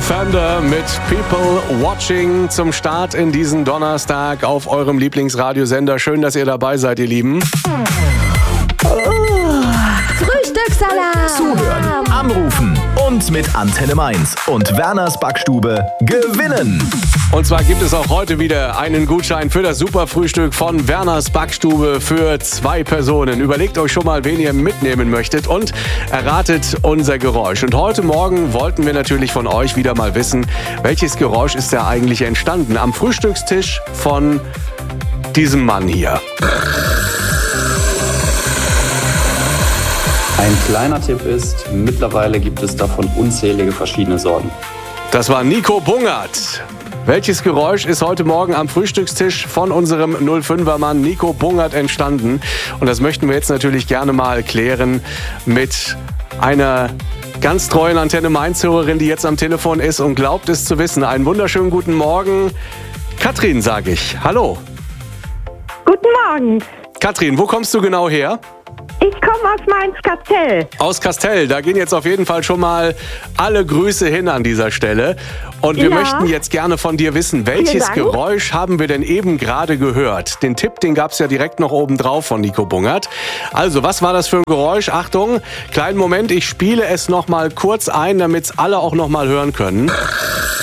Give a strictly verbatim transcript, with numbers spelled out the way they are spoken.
Fender mit People Watching zum Start in diesen Donnerstag auf eurem Lieblingsradiosender. Schön, dass ihr dabei seid, ihr Lieben. Oh, Frühstückssalat. Zuhören, anrufen und mit Antenne Mainz und Werners Backstube gewinnen. Und zwar gibt es auch heute wieder einen Gutschein für das Superfrühstück von Werners Backstube für zwei Personen. Überlegt euch schon mal, wen ihr mitnehmen möchtet und erratet unser Geräusch. Und heute Morgen wollten wir natürlich von euch wieder mal wissen, welches Geräusch ist da eigentlich entstanden am Frühstückstisch von diesem Mann hier. Ein kleiner Tipp ist, mittlerweile gibt es davon unzählige verschiedene Sorten. Das war Nico Bungert. Welches Geräusch ist heute Morgen am Frühstückstisch von unserem null fünfer Mann Nico Bungert entstanden? Und das möchten wir jetzt natürlich gerne mal klären mit einer ganz treuen Antenne Mainz-Hörerin, die jetzt am Telefon ist und glaubt es zu wissen. Einen wunderschönen guten Morgen. Katrin, sage ich. Hallo. Guten Morgen. Katrin, wo kommst du genau her? Ich komme aus Mainz-Kastell. Aus Kastell, da gehen jetzt auf jeden Fall schon mal alle Grüße hin an dieser Stelle. Und wir Ja. möchten jetzt gerne von dir wissen, welches Dank. Geräusch haben wir denn eben gerade gehört? Den Tipp, den gab es ja direkt noch oben drauf von Nico Bungert. Also, was war das für ein Geräusch? Achtung, kleinen Moment, ich spiele es noch mal kurz ein, damit es alle auch noch mal hören können.